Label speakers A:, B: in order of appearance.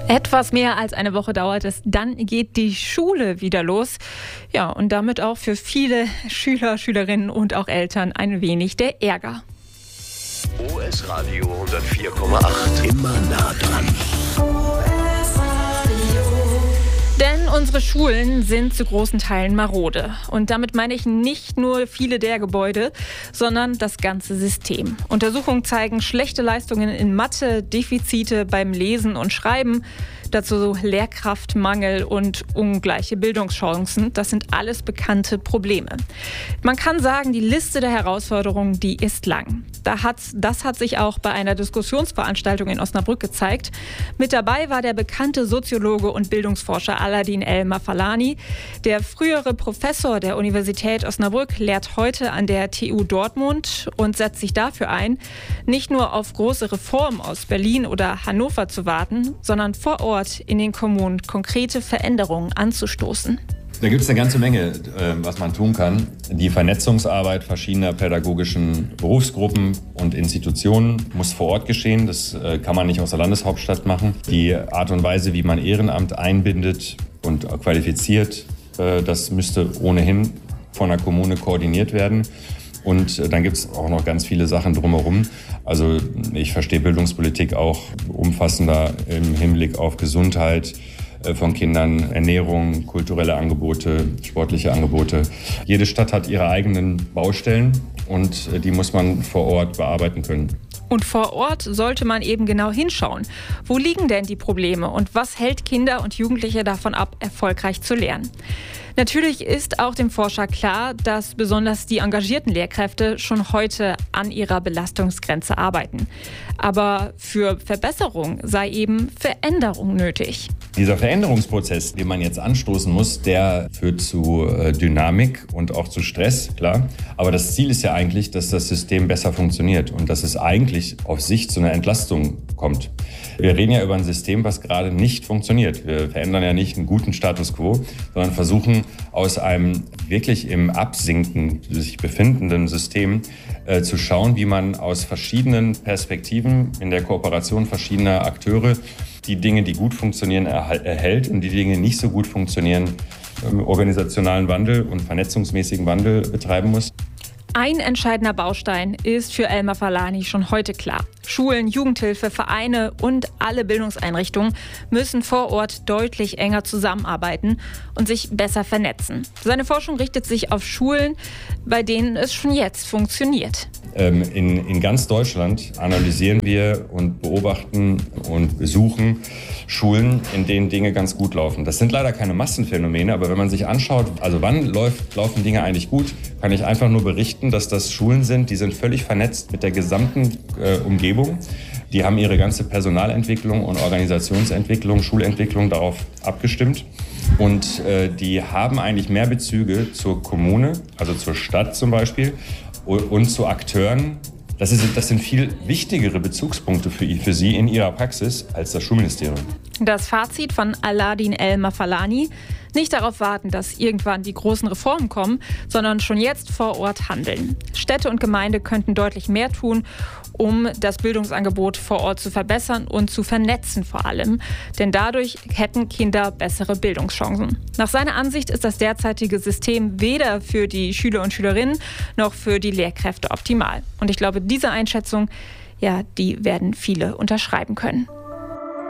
A: Etwas mehr als eine Woche dauert es, dann geht die Schule wieder los. Ja, und damit auch für viele Schüler, Schülerinnen und auch Eltern ein wenig der Ärger.
B: OS Radio 104,8. Immer nah dran.
A: Denn unsere Schulen sind zu großen Teilen marode. Und damit meine ich nicht nur viele der Gebäude, sondern das ganze System. Untersuchungen zeigen schlechte Leistungen in Mathe, Defizite beim Lesen und Schreiben, dazu Lehrkraftmangel und ungleiche Bildungschancen. Das sind alles bekannte Probleme. Man kann sagen, die Liste der Herausforderungen, die ist lang. Das hat sich auch bei einer Diskussionsveranstaltung in Osnabrück gezeigt. Mit dabei war der bekannte Soziologe und Bildungsforscher Aladin El-Mafalani. Der frühere Professor der Universität Osnabrück lehrt heute an der TU Dortmund und setzt sich dafür ein, nicht nur auf große Reformen aus Berlin oder Hannover zu warten, sondern vor Ort in den Kommunen konkrete Veränderungen anzustoßen.
C: Da gibt es eine ganze Menge, was man tun kann. Die Vernetzungsarbeit verschiedener pädagogischen Berufsgruppen und Institutionen muss vor Ort geschehen. Das kann man nicht aus der Landeshauptstadt machen. Die Art und Weise, wie man Ehrenamt einbindet und qualifiziert, das müsste ohnehin von der Kommune koordiniert werden. Und dann gibt es auch noch ganz viele Sachen drumherum. Also ich verstehe Bildungspolitik auch umfassender im Hinblick auf Gesundheit von Kindern, Ernährung, kulturelle Angebote, sportliche Angebote. Jede Stadt hat ihre eigenen Baustellen und die muss man vor Ort bearbeiten können.
A: Und vor Ort sollte man eben genau hinschauen. Wo liegen denn die Probleme und was hält Kinder und Jugendliche davon ab, erfolgreich zu lernen? Natürlich ist auch dem Forscher klar, dass besonders die engagierten Lehrkräfte schon heute an ihrer Belastungsgrenze arbeiten. Aber für Verbesserung sei eben Veränderung nötig.
C: Dieser Veränderungsprozess, den man jetzt anstoßen muss, der führt zu Dynamik und auch zu Stress, klar. Aber das Ziel ist ja eigentlich, dass das System besser funktioniert und dass es eigentlich auf Sicht zu einer Entlastung kommt. Wir reden ja über ein System, was gerade nicht funktioniert. Wir verändern ja nicht einen guten Status quo, sondern versuchen aus einem wirklich im Absinken sich befindenden System zu schauen, wie man aus verschiedenen Perspektiven in der Kooperation verschiedener Akteure die Dinge, die gut funktionieren, erhält und die Dinge, die nicht so gut funktionieren, organisationalen Wandel und vernetzungsmäßigen Wandel betreiben muss.
A: Ein entscheidender Baustein ist für El-Mafalani schon heute klar. Schulen, Jugendhilfe, Vereine und alle Bildungseinrichtungen müssen vor Ort deutlich enger zusammenarbeiten und sich besser vernetzen. Seine Forschung richtet sich auf Schulen, bei denen es schon jetzt funktioniert.
C: In ganz Deutschland analysieren wir und beobachten und besuchen Schulen, in denen Dinge ganz gut laufen. Das sind leider keine Massenphänomene, aber wenn man sich anschaut, also wann laufen Dinge eigentlich gut, kann ich einfach nur berichten, dass das Schulen sind, die sind völlig vernetzt mit der gesamten Umgebung. Die haben ihre ganze Personalentwicklung und Organisationsentwicklung, Schulentwicklung darauf abgestimmt. Und die haben eigentlich mehr Bezüge zur Kommune, also zur Stadt zum Beispiel, und zu Akteuren. Das sind viel wichtigere Bezugspunkte für sie in ihrer Praxis als das Schulministerium.
A: Das Fazit von Aladin El-Mafalani: Nicht darauf warten, dass irgendwann die großen Reformen kommen, sondern schon jetzt vor Ort handeln. Städte und Gemeinde könnten deutlich mehr tun, um das Bildungsangebot vor Ort zu verbessern und zu vernetzen vor allem. Denn dadurch hätten Kinder bessere Bildungschancen. Nach seiner Ansicht ist das derzeitige System weder für die Schüler und Schülerinnen noch für die Lehrkräfte optimal. Und ich glaube, diese Einschätzung, ja, die werden viele unterschreiben können.